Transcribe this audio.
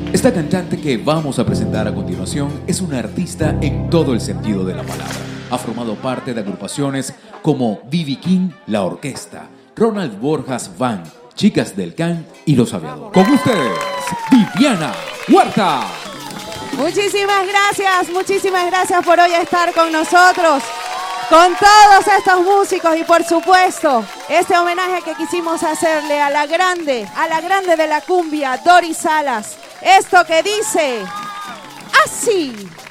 Esta cantante que vamos a presentar a continuación es una artista en todo el sentido de la palabra. Ha formado parte de agrupaciones como B.B. King, La Orquesta, Ronald Borjas Band, Chicas del Can y Los Aviadores. Con ustedes, Viviana Huerta. Muchísimas gracias por hoy estar con nosotros, con todos estos músicos y por supuesto, este homenaje que quisimos hacerle a la grande de la cumbia, Doris Salas. Esto que dice así.